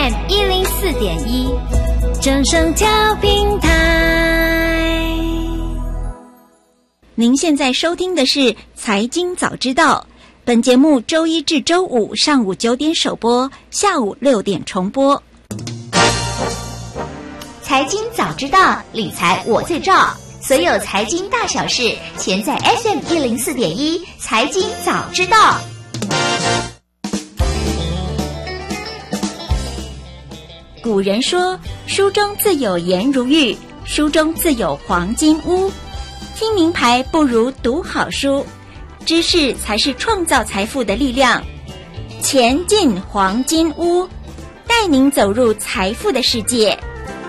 FM104.1正声调频台。 您现在收听的是财经早知道，本节目周一至周五上午9点首播，下午6点重播。 财经早知道，理财我最照，所有财经大小事，全在 FM104.1财经早知道。 古人说，书中自有颜如玉，书中自有黄金屋。听名牌不如读好书，知识才是创造财富的力量。钱进黄金屋，带您走入财富的世界。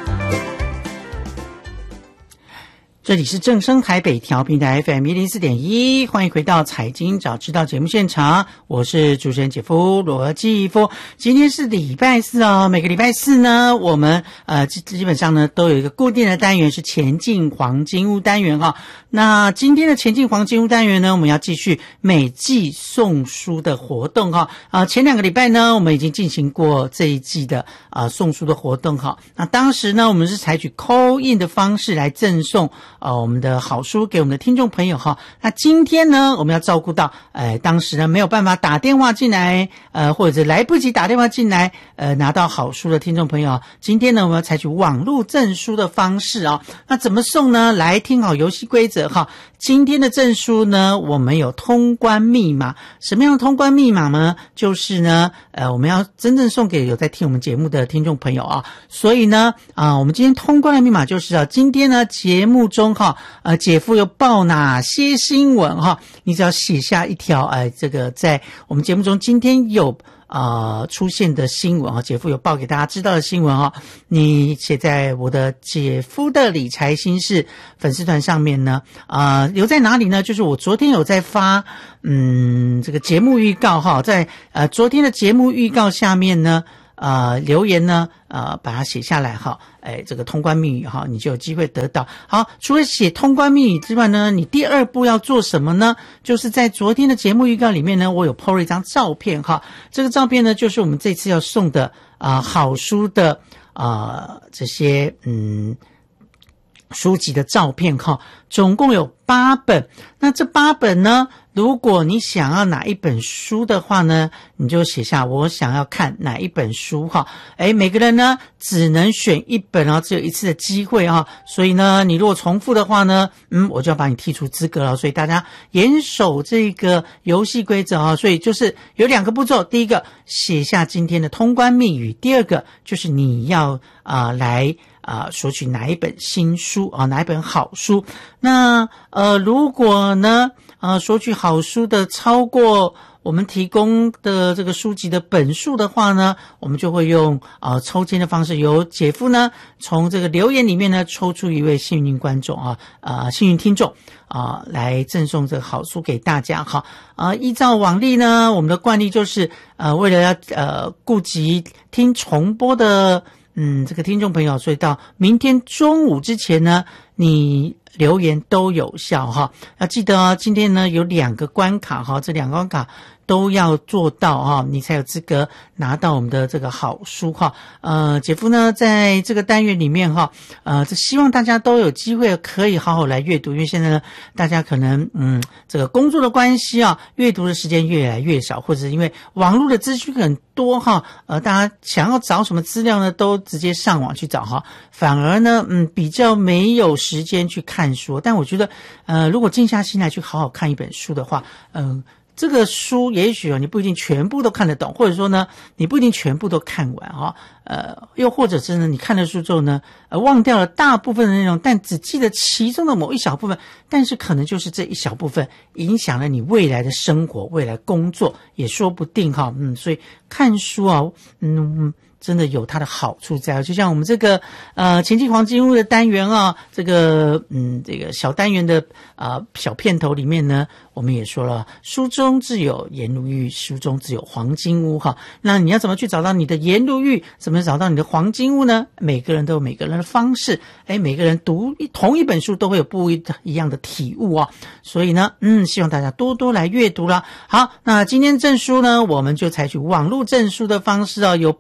这里是正声台北调频台 FM104.1， 欢迎回到财经早知道节目现场，我是主持人姐夫罗继夫。今天是礼拜四哦，每个礼拜四呢，我们基本上呢都有一个固定的单元是前进黄金屋单元哈。那今天的前进黄金屋单元呢，我们要继续每季送书的活动哈。前2个礼拜呢，我们已经进行过这一季的送书的活动哈。那当时呢，我们是采取 call in 的方式来赠送我们的好书给我们的听众朋友哈。那今天呢，我们要照顾到当时呢没有办法打电话进来或者来不及打电话进来拿到好书的听众朋友，今天呢我们要采取网络赠书的方式哦。那怎么送呢？来听好游戏规则哈。今天的赠书呢，我们有通关密码。什么样的通关密码呢？就是呢我们要真正送给有在听我们节目的听众朋友啊。所以呢我们今天通关的密码就是今天呢节目中姐夫有报哪些新闻你只要写下一条这个在我们节目中今天有出现的新闻姐夫有报给大家知道的新闻你写在我的姐夫的理财心事粉丝团上面呢留在哪里呢？就是我昨天有在发这个节目预告在昨天的节目预告下面呢留言呢把它写下来这个通关密语你就有机会得到。好，除了写通关密语之外呢，你第二步要做什么呢？就是在昨天的节目预告里面呢，我有 po 了一张照片这个照片呢就是我们这次要送的好书的这些书籍的照片总共有8本。那这8本呢，如果你想要哪一本书的话呢，你就写下我想要看哪一本书每个人呢只能选一本只有一次的机会所以呢你如果重复的话呢我就要把你剔除资格了。所以大家严守这个游戏规则所以就是有2个步骤，第一个写下今天的通关密语，第二个就是你要来索取哪一本新书哪一本好书。那如果呢索取好书的超过我们提供的这个书籍的本数的话呢，我们就会用抽签的方式，由姐夫呢从这个留言里面呢抽出一位幸运观众幸运听众来赠送这个好书给大家依照往例呢，我们的惯例就是为了要顾及听重播的这个听众朋友，所以到明天中午之前呢，你留言都有效要记得今天呢有2个关卡这2个关卡都要做到你才有资格拿到我们的这个好书姐夫呢在这个单元里面希望大家都有机会可以好好来阅读，因为现在呢大家可能这个工作的关系阅读的时间越来越少，或者是因为网络的资讯很多大家想要找什么资料呢都直接上网去找反而呢比较没有时间去看书。但我觉得如果静下心来去好好看一本书的话这个书也许你不一定全部都看得懂，或者说呢你不一定全部都看完又或者是呢你看了书之后呢忘掉了大部分的内容，但只记得其中的某一小部分，但是可能就是这一小部分影响了你未来的生活未来工作也说不定所以看书真的有它的好处在，就像我们这个前进黄金屋的单元这个小单元的小片头里面呢，我们也说了，书中自有颜如玉，书中自有黄金屋那你要怎么去找到你的颜如玉，怎么找到你的黄金屋呢？每个人都有每个人的方式每个人读同一本书都会有不一样的体悟所以呢希望大家多多来阅读啦。好，那今天赠书呢，我们就采取网络赠书的方式有8本书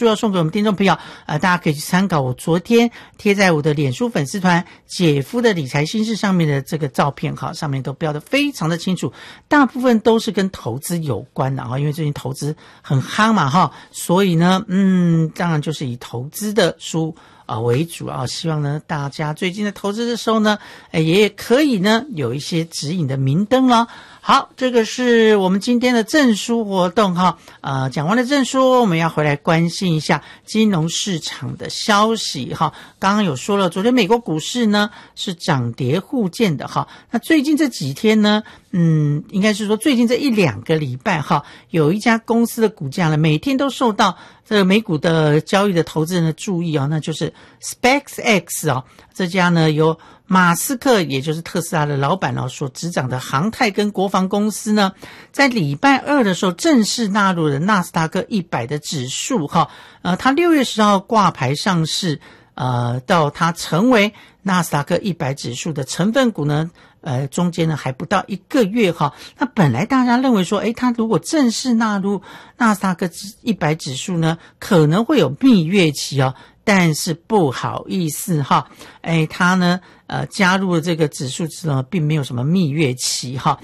书要送给我们听众朋友，大家可以去参考我昨天贴在我的脸书粉丝团姐夫的理财心事上面的这个照片哈，上面都标得非常的清楚，大部分都是跟投资有关的哈，因为最近投资很夯嘛哈，所以呢当然就是以投资的书为主啊，希望呢大家最近的投资的时候呢，也可以呢有一些指引的明灯了。好，这个是我们今天的证书活动哈。讲完了证书，我们要回来关心一下金融市场的消息哈。刚刚有说了，昨天美国股市呢是涨跌互见的哈。那最近这几天呢，应该是说最近这1-2个礼拜哈，有一家公司的股价呢，每天都受到这个美股的交易的投资人的注意那就是 SpaceX 这家呢由马斯克也就是特斯拉的老板所执掌的航太跟国防公司呢，在礼拜二的时候正式纳入了纳斯达克100的指数哈。它6月10号挂牌上市，到它成为纳斯达克100指数的成分股呢，中间呢还不到1个月哈。那本来大家认为说，它如果正式纳入纳斯达克100指数呢，可能会有蜜月期但是不好意思哈，它呢加入了这个指数之后并没有什么蜜月期哈。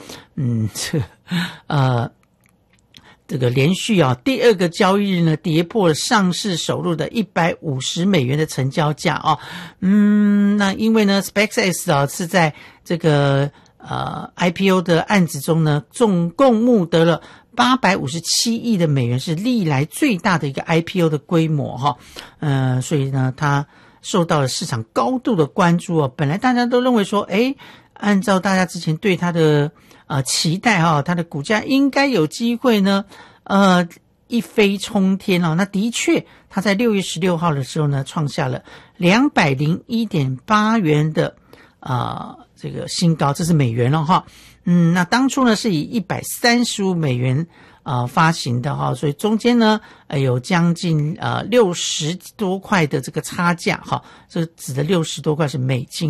这个连续第二个交易日呢跌破了上市首日的$150的成交价那因为呢 SpaceX 是在这个IPO 的案子中呢总共募得了$857亿，是历来最大的一个 IPO 的规模哈。所以呢它受到了市场高度的关注本来大家都认为说按照大家之前对它的期待它的股价应该有机会呢一飞冲天那的确它在6月16号的时候呢创下了$201.8的这个新高，这是美元哈。那当初呢是以$135发行的所以中间呢有将近60多块的这个差价这指的60多块是美金